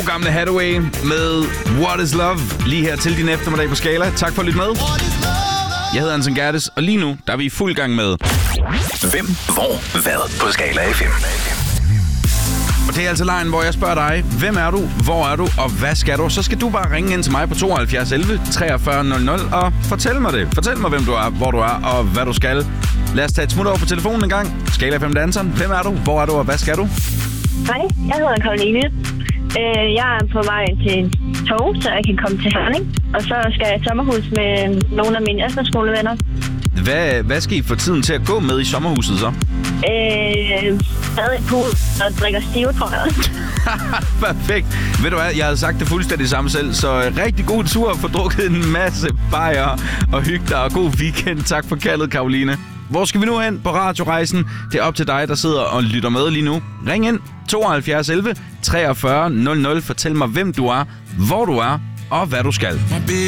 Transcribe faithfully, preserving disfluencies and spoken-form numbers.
gamle Hathaway med What is Love lige her til din eftermiddag på Skala. Tak for at lytte med. Jeg hedder Anson Gerdes, og lige nu der er vi i fuld gang med Hvem, hvor, hvad på Skala F M. Og det er altså lejen, hvor jeg spørger dig, hvem er du, hvor er du, og hvad skal du? Så skal du bare ringe ind til mig på tooghalvfjerds elleve treogfyrre nul nul og fortæl mig det. Fortæl mig, hvem du er, hvor du er, og hvad du skal. Lad os tage et smut over på telefonen en gang. Skala F M Danseren. Hvem er du, hvor er du, og hvad skal du? Hej, jeg hedder Karoline. Jeg er på vej til tog, så jeg kan komme til Herning. Og så skal jeg i sommerhus med nogle af mine efterskolevenner. Hvad, hvad skal I få tiden til at gå med i sommerhuset så? Øh, stadig pool og drikker stive, tror jeg. Perfekt. Ved du hvad, jeg havde sagt det fuldstændig samme selv, så rigtig god tur, få drukket en masse bajer og hygge dig, og god weekend. Tak for kaldet, Karoline. Hvor skal vi nu hen på radiorejsen? Det er op til dig, der sidder og lytter med lige nu. Ring ind tooghalvfjerds elleve treogfyrre nul nul. Fortæl mig, hvem du er, hvor du er og hvad du skal.